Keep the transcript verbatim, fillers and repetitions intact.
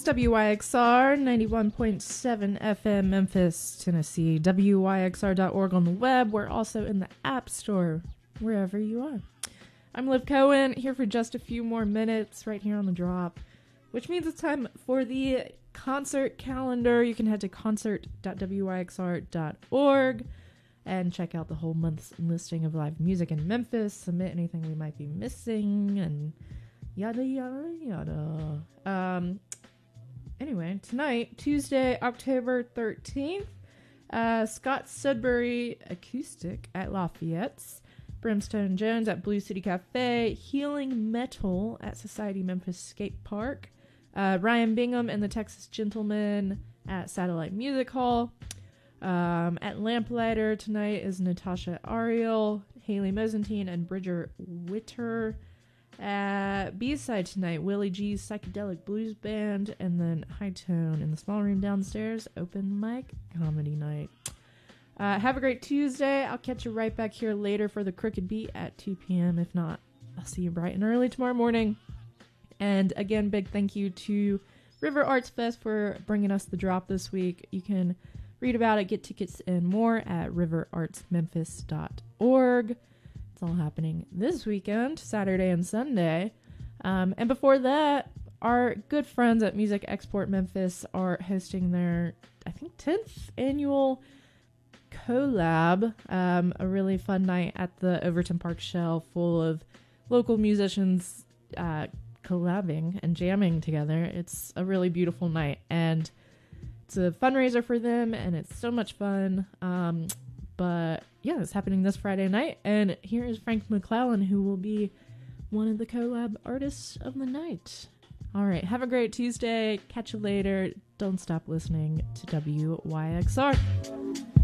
W Y X R ninety-one point seven F M, Memphis, Tennessee. W Y X R dot org on the web. We're also in the App Store, wherever you are. I'm Liv Cohen, here for just a few more minutes right here on The Drop, which means it's time for the concert calendar. You can head to concert dot W Y X R dot org and check out the whole month's listing of live music in Memphis. Submit anything we might be missing, and yada, yada, yada. Um, anyway, tonight, Tuesday, October thirteenth, uh, Scott Sudbury Acoustic at Lafayette's, Brimstone Jones at Blue City Cafe, Healing Metal at Society Memphis Skate Park, uh, Ryan Bingham and the Texas Gentlemen at Satellite Music Hall. Um, at Lamplighter tonight is Natasha Ariel, Haley Mosentine, and Bridger Witter. At B-Side tonight, Willie G's Psychedelic Blues Band, and then High Tone in the small room downstairs, open mic comedy night. Uh, have a great Tuesday. I'll catch you right back here later for the Crooked Beat at two p.m. If not, I'll see you bright and early tomorrow morning. And again, big thank you to River Arts Fest for bringing us the drop this week. You can read about it, get tickets, and more at river arts memphis dot org. It's all happening this weekend, Saturday and Sunday. Um, and before that, our good friends at Music Export Memphis are hosting their, I think, tenth annual collab. Um, a really fun night at the Overton Park Shell full of local musicians uh, collabing and jamming together. It's a really beautiful night, and it's a fundraiser for them, and it's so much fun. Um, but yeah, it's happening this Friday night, and here is Frank McClellan, who will be one of the collab artists of the night. All right, have a great Tuesday. Catch you later. Don't stop listening to W Y X R.